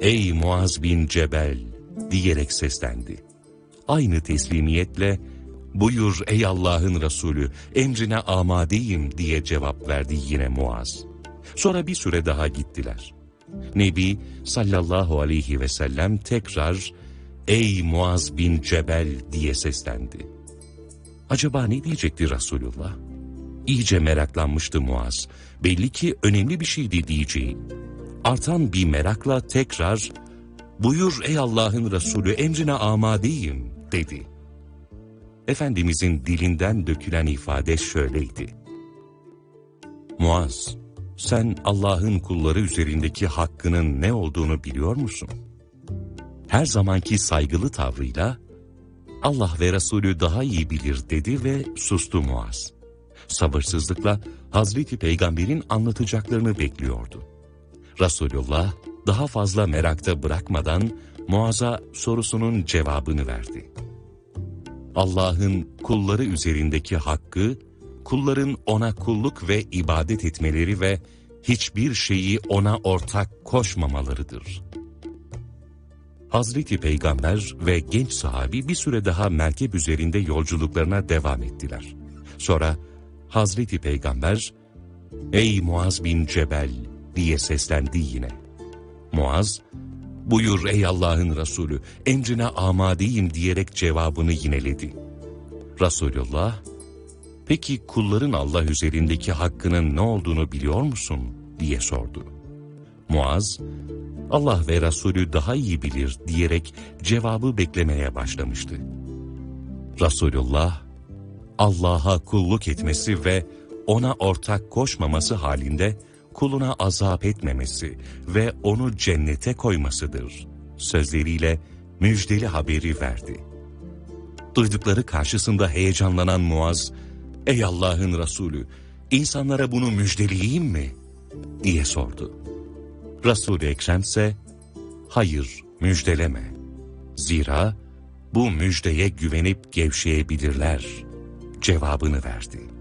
''Ey Muaz bin Cebel'' diyerek seslendi. Aynı teslimiyetle ''Buyur ey Allah'ın Resulü, emrine amadeyim'' diye cevap verdi yine Muaz. Sonra bir süre daha gittiler. Nebi sallallahu aleyhi ve sellem tekrar ''Ey Muaz bin Cebel'' diye seslendi. Acaba ne diyecekti Resulullah? İyice meraklanmıştı Muaz. Belli ki önemli bir şeydi diyeceği. Artan bir merakla tekrar ''Buyur ey Allah'ın Resulü, emrine amadeyim'' dedi. Efendimizin dilinden dökülen ifade şöyleydi. ''Muaz, sen Allah'ın kulları üzerindeki hakkının ne olduğunu biliyor musun?'' Her zamanki saygılı tavrıyla ''Allah ve Resulü daha iyi bilir'' dedi ve sustu Muaz. Sabırsızlıkla Hazreti Peygamber'in anlatacaklarını bekliyordu. Resulullah daha fazla merakta bırakmadan Muaz'a sorusunun cevabını verdi. Allah'ın kulları üzerindeki hakkı, kulların ona kulluk ve ibadet etmeleri ve hiçbir şeyi ona ortak koşmamalarıdır. Hazreti Peygamber ve genç sahabi bir süre daha merkep üzerinde yolculuklarına devam ettiler. Sonra Hazreti Peygamber, ''Ey Muaz bin Cebel'' diye seslendi yine. Muaz, ''Buyur ey Allah'ın Resulü, emrine amadeyim'' diyerek cevabını yineledi. Resulullah, ''Peki kulların Allah üzerindeki hakkının ne olduğunu biliyor musun?'' diye sordu. Muaz, ''Allah ve Resulü daha iyi bilir'' diyerek cevabı beklemeye başlamıştı. Resulullah, Allah'a kulluk etmesi ve ona ortak koşmaması halinde kuluna azap etmemesi ve onu cennete koymasıdır sözleriyle müjdeli haberi verdi. Duydukları karşısında heyecanlanan Muaz, ''Ey Allah'ın Resulü, insanlara bunu müjdeleyeyim mi?'' diye sordu. Resul-i Ekrem ise, ''Hayır, müjdeleme. Zira bu müjdeye güvenip gevşeyebilirler'' cevabını verdi.